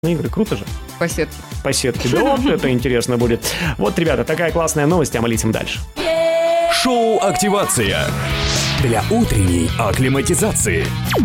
игры. Круто же. По сетке. По сетке. Да, вот это интересно будет. Вот, ребята, такая классная новость, а мы летим дальше. Шоу «Активация» для утренней акклиматизации.